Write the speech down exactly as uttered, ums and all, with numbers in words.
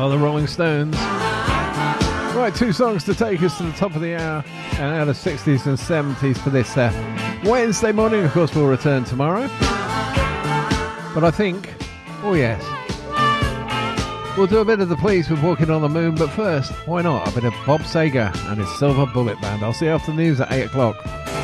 are the Rolling Stones. Right, two songs to take us to the top of the hour and out of sixties and seventies for this uh, Wednesday morning. Of course, we'll return tomorrow. But I think, oh yes, we'll do a bit of the Police with Walking on the Moon. But first, why not a bit of Bob Seger and his Silver Bullet Band. I'll see you after the news at eight o'clock.